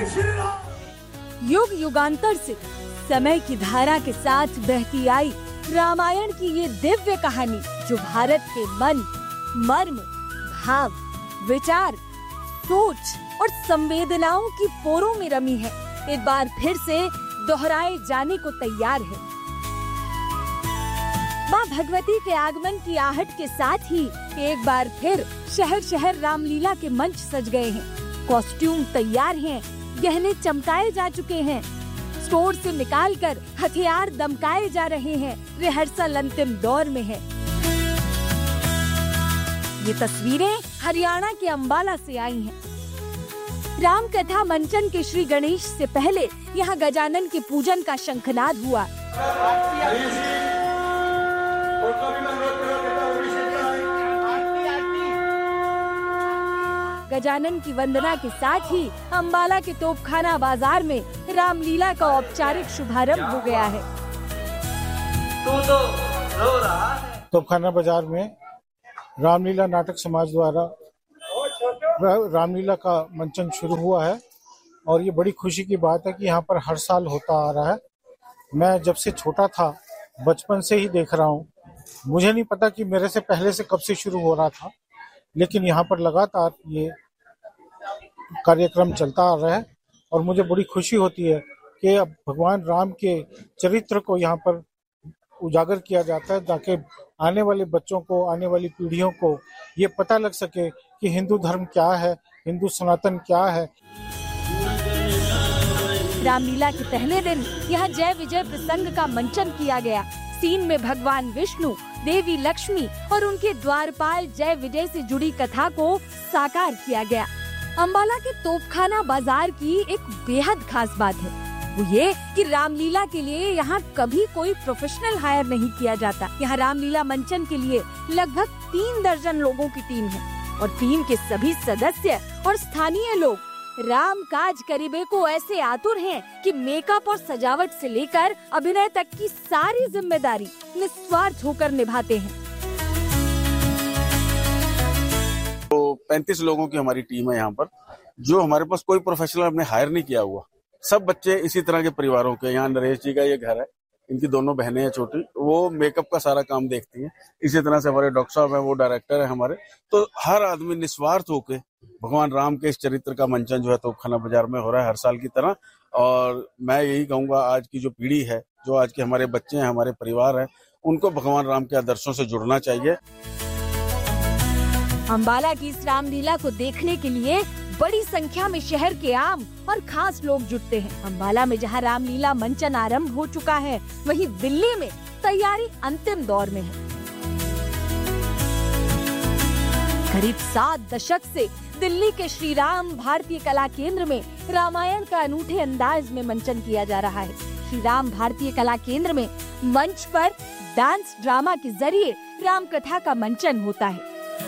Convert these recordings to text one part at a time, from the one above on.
युग युगांतर से समय की धारा के साथ बहती आई रामायण की ये दिव्य कहानी, जो भारत के मन, मर्म, भाव, विचार, सोच और संवेदनाओं की पोरों में रमी है, एक बार फिर से दोहराए जाने को तैयार है। माँ भगवती के आगमन की आहट के साथ ही एक बार फिर शहर शहर रामलीला के मंच सज गए हैं। कॉस्ट्यूम तैयार हैं, गहने चमकाए जा चुके हैं, स्टोर से निकालकर हथियार दमकाए जा रहे हैं, रिहर्सल अंतिम दौर में है। ये तस्वीरें हरियाणा के अंबाला से आई हैं। राम कथा मंचन के श्री गणेश से पहले यहाँ गजानन के पूजन का शंखनाद हुआ। गजानन की वंदना के साथ ही अंबाला के तोपखाना बाजार में रामलीला का औपचारिक शुभारंभ हो गया है। तोपखाना बाजार में रामलीला नाटक समाज द्वारा रामलीला का मंचन शुरू हुआ है और ये बड़ी खुशी की बात है कि यहाँ पर हर साल होता आ रहा है। मैं जब से छोटा था बचपन से ही देख रहा हूँ। मुझे नहीं पता कि मेरे से पहले से कब से शुरू हो रहा था, लेकिन यहाँ पर लगातार ये कार्यक्रम चलता आ रहा है और मुझे बड़ी खुशी होती है कि अब भगवान राम के चरित्र को यहाँ पर उजागर किया जाता है, ताकि आने वाले बच्चों को, आने वाली पीढ़ियों को ये पता लग सके कि हिंदू धर्म क्या है, हिंदू सनातन क्या है। रामलीला के पहले दिन यहाँ जय विजय प्रसंग का मंचन किया गया। सीन में भगवान विष्णु, देवी लक्ष्मी और उनके द्वारपाल जय विजय से जुड़ी कथा को साकार किया गया। अंबाला के तोपखाना बाजार की एक बेहद खास बात है, वो ये कि रामलीला के लिए यहाँ कभी कोई प्रोफेशनल हायर नहीं किया जाता। यहाँ रामलीला मंचन के लिए लगभग 3 दर्जन लोगों की टीम है और टीम के सभी सदस्य और स्थानीय लोग राम काज करीबे को ऐसे आतुर हैं कि मेकअप और सजावट से लेकर अभिनय तक की सारी जिम्मेदारी निस्वार्थ होकर निभाते हैं। तो 35 लोगों की हमारी टीम है यहाँ पर, जो हमारे पास कोई प्रोफेशनल हमने हायर नहीं किया हुआ। सब बच्चे इसी तरह के परिवारों के। यहाँ नरेश जी का ये घर है, इनकी दोनों बहनें हैं छोटी, वो मेकअप का सारा काम देखती हैं। इसी तरह से हमारे डॉक्टर साहब हैं, वो डायरेक्टर है हमारे। तो हर आदमी निस्वार्थ होके भगवान राम के इस चरित्र का मंचन जो है तोपखाना बाजार में हो रहा है हर साल की तरह। और मैं यही कहूँगा, आज की जो पीढ़ी है, जो आज के हमारे बच्चे हैं, हमारे परिवार हैं, उनको भगवान राम के आदर्शों से जुड़ना चाहिए। अंबाला की इस रामलीला को देखने के लिए बड़ी संख्या में शहर के आम और खास लोग जुटते हैं। अंबाला में जहां रामलीला मंचन आरंभ हो चुका है, वहीं दिल्ली में तैयारी अंतिम दौर में है। करीब 7 दशक से दिल्ली के श्री राम भारतीय कला केंद्र में रामायण का अनूठे अंदाज में मंचन किया जा रहा है। श्री राम भारतीय कला केंद्र में मंच पर डांस ड्रामा के जरिए राम कथा का मंचन होता है।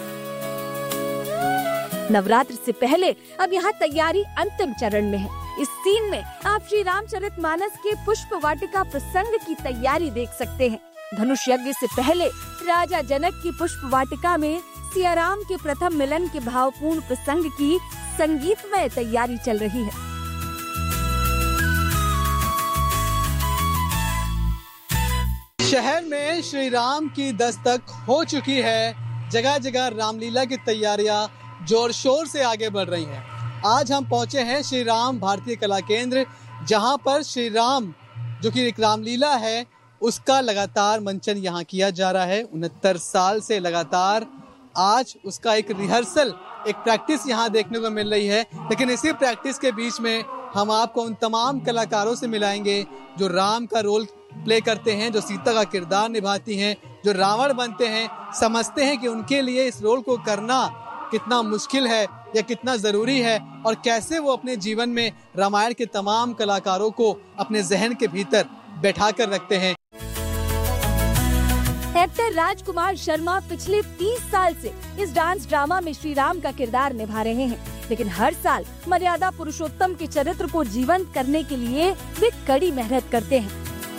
नवरात्र से पहले अब यहाँ तैयारी अंतिम चरण में है। इस सीन में आप श्री रामचरितमानस के पुष्प वाटिका प्रसंग की तैयारी देख सकते हैं। धनुष यज्ञ से पहले राजा जनक की पुष्प वाटिका में सिया राम के प्रथम मिलन के भावपूर्ण प्रसंग की संगीतमय तैयारी चल रही है। शहर में श्री राम की दस्तक हो चुकी है। जगह जगह रामलीला की तैयारियां जोर शोर से आगे बढ़ रही हैं। आज हम पहुंचे हैं श्री राम भारतीय कला केंद्र, जहां पर श्री राम जो कि एक रामलीला है उसका लगातार मंचन यहाँ किया जा रहा है। 69 साल से लगातार आज उसका एक रिहर्सल, एक प्रैक्टिस यहाँ देखने को मिल रही है। लेकिन इसी प्रैक्टिस के बीच में हम आपको उन तमाम कलाकारों से मिलाएंगे जो राम का रोल प्ले करते हैं, जो सीता का किरदार निभाती हैं, जो रावण बनते हैं। समझते हैं कि उनके लिए इस रोल को करना कितना मुश्किल है या कितना जरूरी है, और कैसे वो अपने जीवन में रामायण के तमाम कलाकारों को अपने जहन के भीतर बैठा कर रखते हैं। एक्टर राजकुमार शर्मा पिछले 30 साल से इस डांस ड्रामा में श्री राम का किरदार निभा रहे हैं, लेकिन हर साल मर्यादा पुरुषोत्तम के चरित्र को जीवंत करने के लिए वे कड़ी मेहनत करते हैं।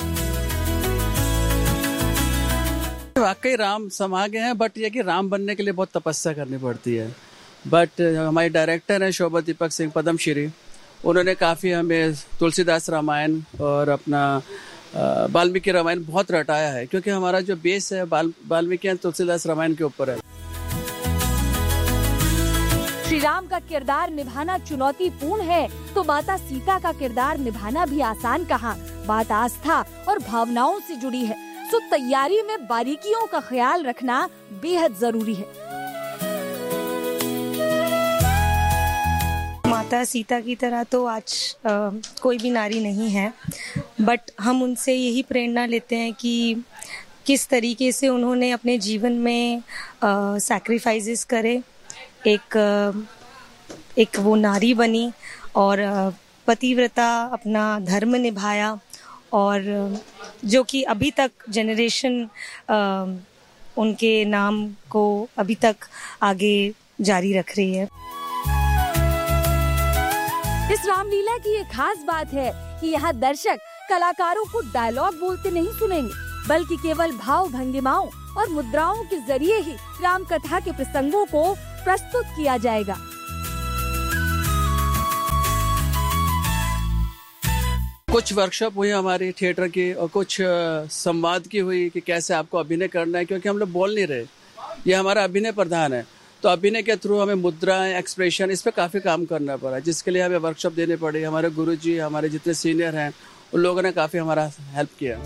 वाकई राम समा गए हैं, बट ये कि राम बनने के लिए बहुत तपस्या करनी पड़ती है। बट हमारे डायरेक्टर हैं शोभा दीपक सिंह पद्मश्री, उन्होंने काफ़ी हमें तुलसीदास रामायण और अपना वाल्मीकि रामायण बहुत रटाया है, क्योंकि हमारा जो बेस है वाल्मीकि और तुलसीदास रामायण के ऊपर है। श्री राम का किरदार निभाना चुनौतीपूर्ण है तो माता सीता का किरदार निभाना भी आसान कहाँ। बात आस्था और भावनाओं से जुड़ी है, तो तैयारी में बारीकियों का ख्याल रखना बेहद जरूरी है। माता सीता की तरह तो आज कोई भी नारी नहीं है, बट हम उनसे यही प्रेरणा लेते हैं कि किस तरीके से उन्होंने अपने जीवन में सैक्रिफाइसेस करे, एक वो नारी बनी और पतिव्रता अपना धर्म निभाया, और जो कि अभी तक जनरेशन उनके नाम को अभी तक आगे जारी रख रही है। इस रामलीला की एक खास बात है कि यहाँ दर्शक कलाकारों को डायलॉग बोलते नहीं सुनेंगे, बल्कि केवल भाव भंगिमाओं और मुद्राओं के जरिए ही राम कथा के प्रसंगों को प्रस्तुत किया जाएगा। कुछ वर्कशॉप हुई हमारी थिएटर की और कुछ संवाद की हुई कि कैसे आपको अभिनय करना है, क्योंकि हम लोग बोल नहीं रहे, ये हमारा अभिनय प्रधान है। तो अभिनय के थ्रू हमें मुद्राएं, एक्सप्रेशन, इस पे काफ़ी काम करना पड़ा, जिसके लिए हमें वर्कशॉप देने पड़ी। हमारे गुरुजी, हमारे जितने सीनियर हैं, उन लोगों ने काफ़ी हमारा हेल्प किया।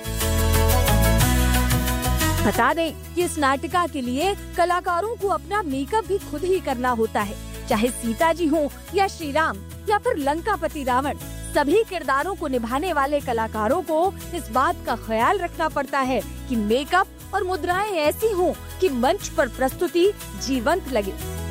बता दें कि इस नाटिका के लिए कलाकारों को अपना मेकअप भी खुद ही करना होता है, चाहे सीता जी हो या श्री राम या फिर लंकापति रावण। सभी किरदारों को निभाने वाले कलाकारों को इस बात का ख्याल रखना पड़ता है कि मेकअप और मुद्राएं ऐसी हों कि मंच पर प्रस्तुति जीवंत लगे।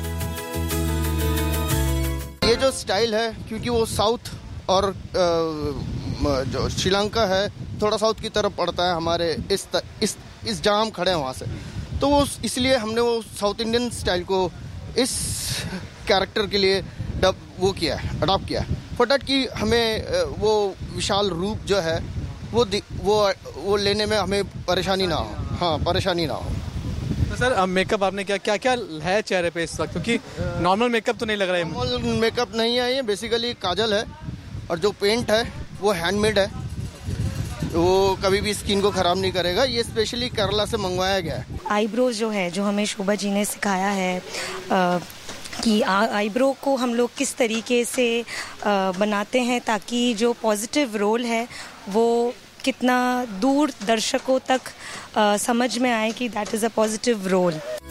ये जो स्टाइल है, क्योंकि वो साउथ और जो श्रीलंका है थोड़ा साउथ की तरफ पड़ता है, हमारे इस जहाँ हम खड़े हैं वहाँ से, तो वो इसलिए हमने वो साउथ इंडियन स्टाइल को इस कैरेक्टर के लिए अडॉप्ट किया है फॉर दैट कि हमें वो विशाल रूप जो है वो लेने में हमें परेशानी ना हो। हाँ, परेशानी ना हो। तो सर मेकअप आपने क्या क्या है चेहरे पे इस वक्त, क्योंकि नॉर्मल मेकअप तो नहीं लग रहा है। नॉर्मल मेकअप नहीं है, ये बेसिकली काजल है और जो पेंट है वो हैंडमेड है, वो कभी भी स्किन को खराब नहीं करेगा। ये स्पेशली केरला से मंगवाया गया है। आईब्रोज जो है, जो हमें शोभा जी ने सिखाया है कि आईब्रो को हम लोग किस तरीके से बनाते हैं ताकि जो पॉजिटिव रोल है वो कितना दूर दर्शकों तक समझ में आए कि that is a positive role.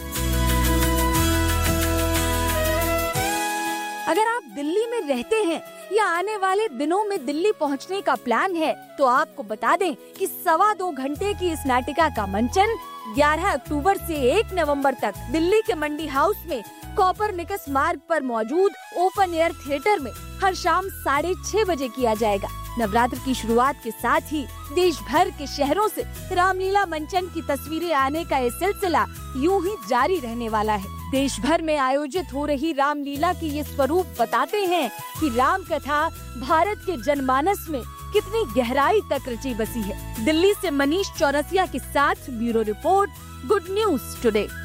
अगर आप दिल्ली में रहते हैं या आने वाले दिनों में दिल्ली पहुंचने का प्लान है, तो आपको बता दें कि 2.25 घंटे की इस नाटिका का मंचन 11 अक्टूबर से 1 नवंबर तक दिल्ली के मंडी हाउस में कॉपरनिकस मार्ग पर मौजूद ओपन एयर थिएटर में हर शाम 6:30 बजे किया जाएगा। नवरात्र की शुरुआत के साथ ही देश भर के शहरों से रामलीला मंचन की तस्वीरें आने का ये सिलसिला यूं ही जारी रहने वाला है। देश भर में आयोजित हो रही रामलीला की ये स्वरूप बताते हैं कि राम कथा भारत के जनमानस में कितनी गहराई तक रची बसी है। दिल्ली से मनीष चौरसिया के साथ bureau report, good news today.